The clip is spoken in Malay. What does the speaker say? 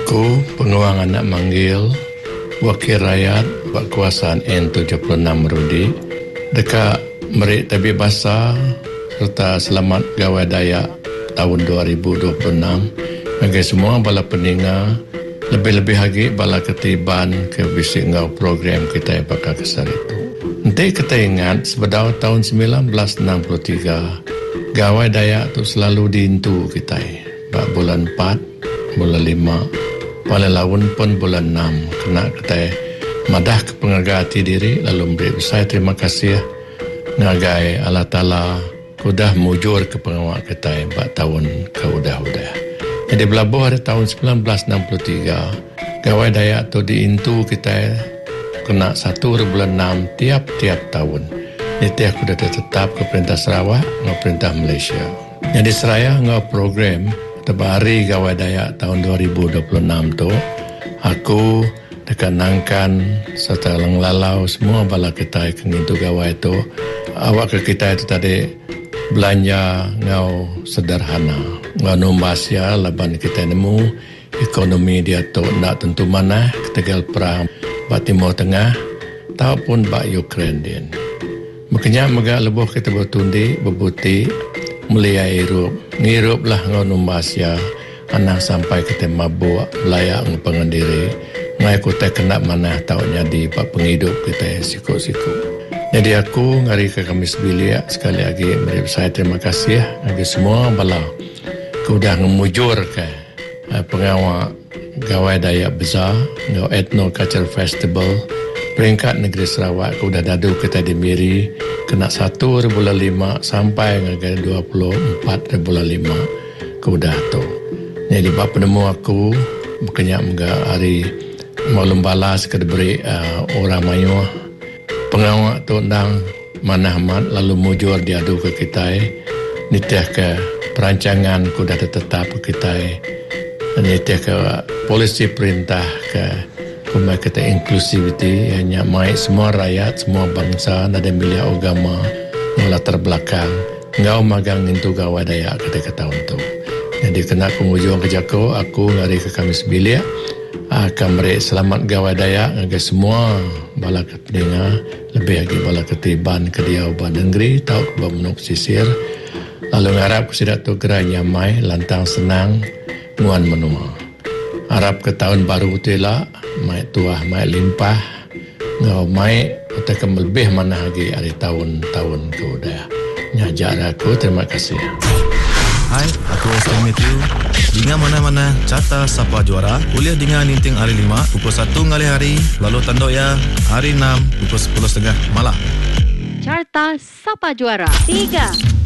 Aku penguang anak manggil wakil rakyat berkuasaan N76 Rudi dekat Merik Tabik Basah serta selamat gawai Dayak tahun 2026 bagi semua bala pendengar, lebih-lebih lagi bala ketiban ke bisik ngau program kita yang bakal kesar itu. Nanti kita ingat sebedau tahun 1963 gawai Dayak tu selalu diintu kita. Bulan 4, bulan 5, paling lawan pun bulan 6 kena kita madah ke penghargaan diri lalu beri saya terima kasih ngagai Allah Ta'ala kudah mujur ke pengawal kita 4 tahun ke udah-udah. Jadi belabuh hari tahun 1963 gawai Dayak tu diintu kita kena 1 bulan 6 tiap-tiap tahun. Ini aku dah tetap ke Perintah Sarawak dengan Perintah Malaysia. Jadi seraya dengan program terbaru gawai Dayak tahun 2026 tu aku dekat nangkan serta langlalau semua bala kita yang itu gawai tu awak ke kita itu tadi belanja ngau sederhana ngau numbasia laban kita nemu ekonomi dia tu nak tentu mana ketegal perang bak Timur Tengah ataupun bak Ukraine din. Makanya megak lebuh kita bertundi berbuti mulia Europe ngirup lah ngau numbasia anak sampai kita mabuk layak ngepengandiri ngai aku tak kena mana tahu jadi pak penghidup kita siku-siku. Jadi aku ngari ke Kamis Bilik sekali lagi beri saya terima kasih bagi semua bala kudah ngemujur ke pengawal gawai Dayak besar ngau Ethno Culture Festival peringkat negeri Sarawak kudah dadu kita di Miri kena 1 bulan 5 sampai ngagai 24 bulan 5 kudah tu. Jadi bapa penemu aku berkenyak mga hari maklum balas ke diberi orang mayuh pengawak tu ndang manah mat lalu mujur diadu ke kita nitiah ke perancangan kuda tetap ke kita nitiah ke polisi perintah ke kumai kita inclusivity hanya mai semua rakyat semua bangsa ada milia agama latar belakang ngau magang itu gawai Dayak ketika tahun tu. Jadi kena penghujung kerja aku ngari ke Kamis Bilik akan beri selamat gawai Dayak bagi semua bala pendengar lebih lagi bala ketiban ke dia ubah negeri tahu ke menuk sisir lalu ngarap ke sidak tu gerai nyamai lantang senang muan menua harap ke tahun baru tu lah mai tuah mai limpah ngau mai kita lebih mana lagi hari tahun-tahun ke udah nyajar aku terima kasih. Hai, aku Oscar Matthew. Dengan mana-mana carta Sapa Juara, kuliah dengan Ninting hari 5, pukul 1 ngali hari, lalu tanduk ya hari 6, pukul 10.30 malam. Carta Sapa Juara 3